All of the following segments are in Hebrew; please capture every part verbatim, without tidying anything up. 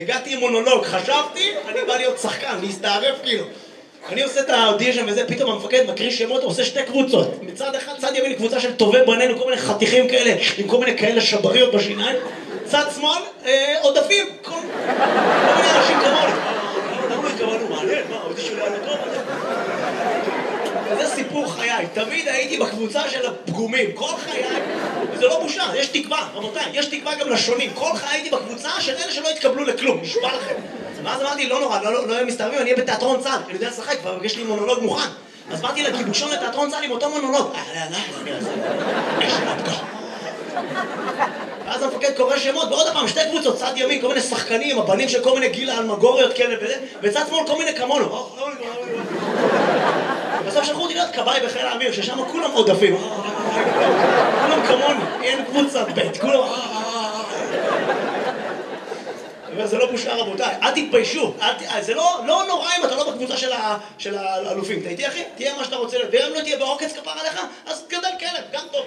הגעתי עם מונולוג, חשבתי, אני בא להיות שחקן, להסתערף כאילו. אני עושה את האודישן וזה, פתאום המפקד מקריא שמות, עושה שתי קבוצות. מצד אחד, צד ימין קבוצה של טובי בנינו, כל מיני חתיכים כאלה, עם כל מיני כאלה שבריות בשיניים. צד שמאל, עודפים, כל מיני אנשים כמוני. למה התכוונו, מעניין, מה, האודישן לא היה טוב? וזה סיפור חיי, תמיד הייתי בקבוצה של הפגומים, כל חיי, וזה לא בושה, יש תקווה, רבותיי, יש תקווה גם לשונים, כל חיי הייתי בקבוצה של אלה שלא התקבלו לכלום, נשבע לכם. ואז אמרתי, לא נורא, לא, לא, לא מסתרבים, אני אהיה בתיאטרון צה"ל, אני יודע לשחק, כבר יש לי מונולוג מוכן. אז באתי לגיבושון לתיאטרון צה"ל עם אותו מונולוג. ואז המפקד קורא שמות, ועוד הפעם, שתי קבוצות, צד ימין, כל מיני שחקנים, הבנים של כל מיני גילה אלמגוריות כאלה וזה, וצד שמאל כל מיני כמונו. בסוף שלחו אותי להיות כבאי בחיל האוויר, ששם כולם עודפים. כולם כמוני, אין קבוצה בית, כולם... וזה לא בושה רבותיי, אל תתביישו, זה לא נורא אם אתה לא בקבוצה של האלופים. אתה איתי אחי? תהיה מה שאתה רוצה, ואם לא תהיה בעוקץ כפר עליך, אז גדל כלב, גם טוב.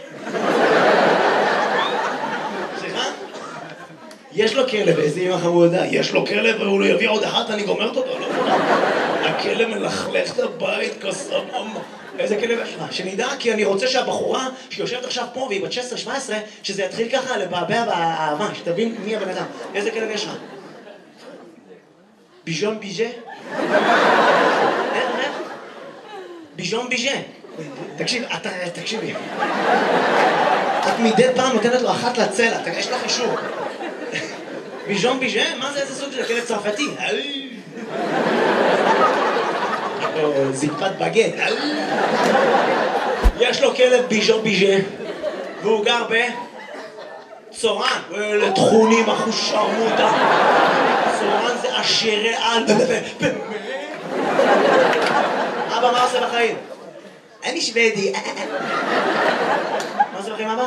סליחה? יש לו כלב, איזה אמא חמודה, יש לו כלב והוא לא יביא עוד אחת, אני גומרת אותו, לא? הכלב מלכלך את הבית כסבבה. איזה כלב יש לך? שנדע, כי אני רוצה שהבחורה שיושבת עכשיו פה והיא בת שש עשרה שבע עשרה, שזה יתחיל ככה לבעבע באהבה, שתבין מי הבן אדם. איזה כלב יש לך? ביז'ון ביז'ה? איך, איך? ביז'ון ביז'ה. תקשיב, אתה, תקשיבי. את מדי פעם נותנת לו אחת לצלע, יש לך אישור. ביז'ון ביז'ה? מה זה, איזה סוג של כלב צרפתי? זקפת בגט. יש לו כלב ביז'ון ביז'ה והוא גר בצורן. לתכונים אחוש שרמוטה. צורן זה עשירי על. אבא, מה עושה בחיים? אני שוודי. מה עושה בחיים אבא?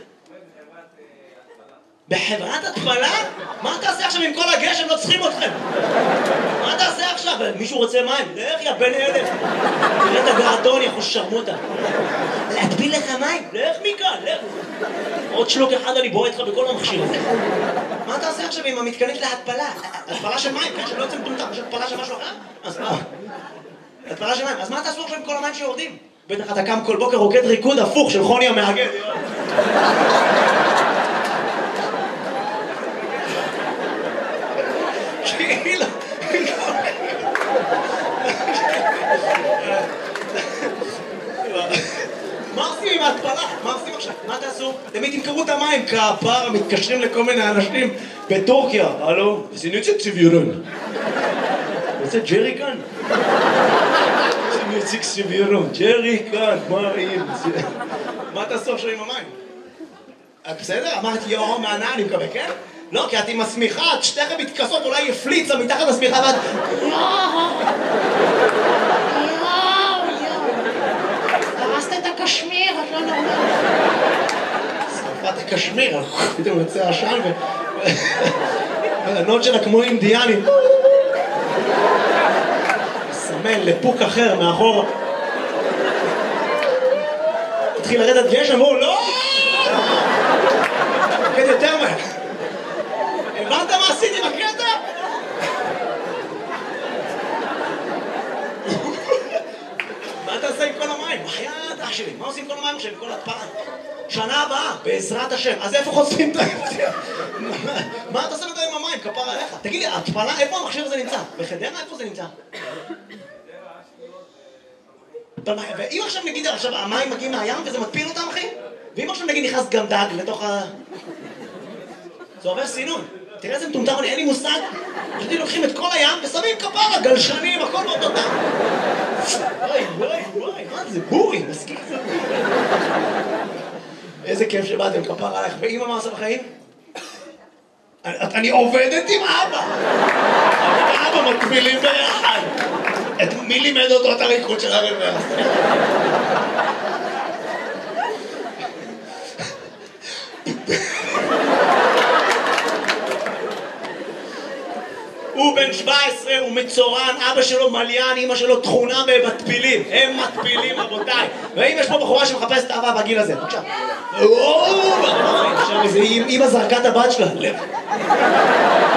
בחברת התפלה? מה אתה עושה עכשיו עם כל הגשם? לא צריכים אתכם. מה אתה עושה עכשיו? מישהו רוצה מים? לך יא בן אלף. תראה את הגרדון, יא חוש שרמוטה. להטביל לך מים? לך מכאן, לך. עוד שלוק אחד אני בועט לך בכל המכשיר הזה. מה אתה עושה עכשיו עם המתקנית להתפלה? התפלה של מים, כן? שלא יוצא מטומטם, יש התפלה של משהו אחר? אז מה? התפלה של מים. אז מה תעשו עכשיו עם כל המים שיורדים? בטח אתה קם כל בוקר רוקד ריקוד הפוך של חוני המאגד. מה עושים עם ההתפלה? מה עושים עכשיו? מה תעשו? תמיד תמכרו את המים כפר, מתקשרים לכל מיני אנשים בטורקיה. הלו? זה נצא צביורון. זה ג'רי כאן? זה נצא צביורון. ג'רי כאן, מה רעים? מה תעשו עכשיו עם המים? בסדר? אמרתי יואו מהנאה, אני מקווה, כן? לא, כי את עם השמיכה, את שתיכם מתכסות, אולי יפליצה מתחת לשמיכה ואת... יואו, יואו. הרסת את הקשמיר, את לא נורמלית. שרפת הקשמיר, פתאום יוצא עשן ו... הנוד שלה כמו אינדיאנים. מסמן לפוק אחר מאחור. התחיל לרדת גשם, אמרו, לא! כן, יותר מהר. הבנת מה עשיתי בקטע? מה אתה עושה עם כל המים? בחייאת אח שלי, מה עושים עם כל המים עכשיו, עם כל התפלה? שנה הבאה, בעזרת השם. אז איפה חושפים את ההתפלה? מה אתה עושה עם המים? כפר עליך. תגיד לי, התפלה, איפה המכשיר הזה נמצא? בחדרה? איפה זה נמצא? ואם עכשיו נגיד, עכשיו המים מגיעים מהים וזה מטפיל אותם, אחי? ואם עכשיו נגיד נכנס גם דג לתוך ה... זה עובר סינון. תראה איזה מטומטם, אין לי מושג. פשוט לוקחים את כל הים ושמים כפרה, גלשנים, הכל מאוד אותם. וואי, וואי, וואי, מה זה? בורי, מסכים. איזה כיף שבאתם, כפרה עליך. ואמא מה עושה בחיים? אני עובדת עם אבא. אבא מקבילים ביחד. מי לימד אותו את הריקוד של הרבע? הוא בן שבע עשרה, הוא מצורן, אבא שלו מליין, אמא שלו תכונה במטפילים. הם מטפילים, רבותיי. ואם יש פה בחורה שמחפשת אהבה בגיל הזה, בבקשה. עכשיו איזה אמא זרקה את הבת שלה.